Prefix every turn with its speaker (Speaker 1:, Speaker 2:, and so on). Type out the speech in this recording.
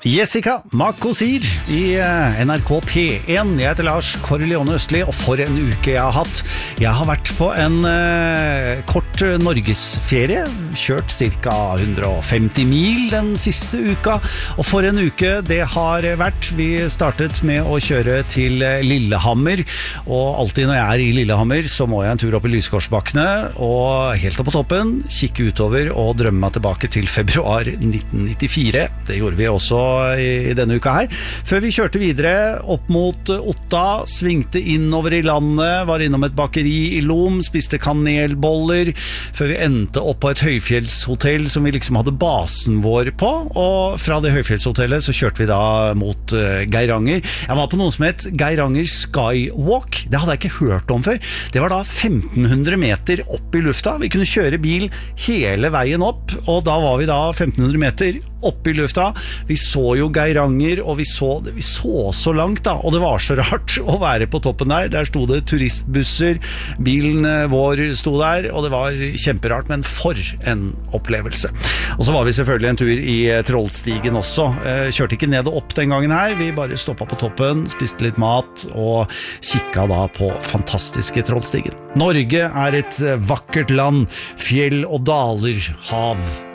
Speaker 1: Jessica Makosir i NRK P1. Jeg heter Lars Korleone Østli, og for en uke jeg har hatt. Jeg har vært på en kort norgesferie, kjørt cirka 150 mil den siste uka, og for en uke det har vært. Vi startet med å kjøre til Lillehammer, og alltid når jeg er i Lillehammer så må jeg en tur opp i Lyskorsbakkene, og helt opp på toppen, kikke utover og drømme meg tilbake til februar 1994. Det gjorde vi også i denne uka her. Før vi kjørte videre opp mot Otta, svingte innover i landet, var innom et bakeri i Lom, spiste kanelboller, før vi endte opp på et høyfjellshotell som vi liksom hadde basen vår på, og fra det høyfjellshotellet så kjørte vi da mot Geiranger. Jeg var på noe som het Geiranger Skywalk. Det hadde jeg ikke hørt om før. Det var da 1500 meter opp i lufta. Vi kunne kjøre bil hele veien opp, og da var vi da 1500 meter opp i lufta. Vi så jo Geiranger, og vi så langt da, og det var så rart å være på toppen der. Der sto det turistbusser, bilen vår sto der, og det var kjemperart, men for en opplevelse. Og så var vi selvfølgelig en tur i Trollstigen også. Kjørte ikke ned og opp den gangen her, vi bare stoppet på toppen, spiste litt mat og kikket da på fantastiske Trollstigen. Norge er et vakkert land, fjell og daler, hav